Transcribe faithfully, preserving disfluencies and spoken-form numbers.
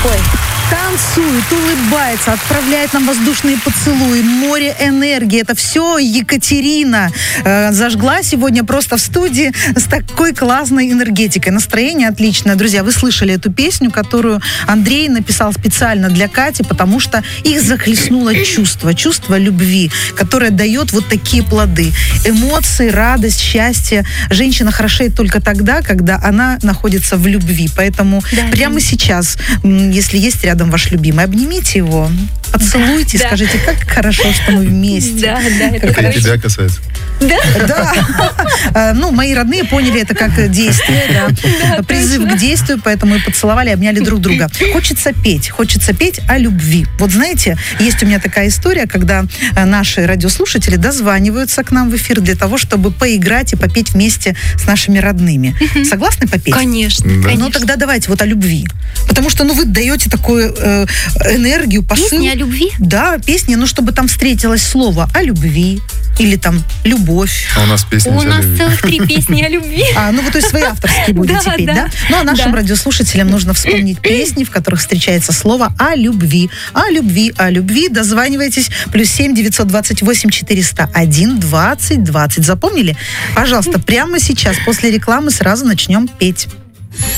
Ой. Танцует, улыбается, отправляет нам воздушные поцелуи, море энергии. Это все Екатерина э, зажгла сегодня просто в студии с такой классной энергетикой. Настроение отличное. Друзья, вы слышали эту песню, которую Андрей написал специально для Кати, потому что их захлестнуло чувство, чувство любви, которое дает вот такие плоды. Эмоции, радость, счастье. Женщина хорошеет только тогда, когда она находится в любви. Поэтому да, прямо да. сейчас, если есть рядом ваш любимый, обнимите его, поцелуйте, да, скажите, как хорошо, что мы вместе. Да, да, это это и тебя касается. Да? Да. Ну, мои родные поняли это как действие, да. Призыв к действию, поэтому и поцеловали, обняли друг друга. Хочется петь, хочется петь о любви. Вот знаете, есть у меня такая история, когда наши радиослушатели дозваниваются к нам в эфир для того, чтобы поиграть и попеть вместе с нашими родными. Согласны попеть? Конечно, да. конечно. Ну, тогда давайте вот о любви. Потому что, ну, вы даете такую э, энергию, посыл. Песни о любви? Да, песни, ну, чтобы там встретилось слово о любви. Или там любовь. А у нас песни У нас целых три песни о любви. А, ну вы то есть свои авторские будете петь, да? Ну а нашим радиослушателям нужно вспомнить песни, в которых встречается слово о любви. О любви, о любви. Дозванивайтесь. Плюс семь девятьсот двадцать восемь четыреста один двадцать двадцать. Запомнили? Пожалуйста, прямо сейчас, после рекламы, сразу начнем петь.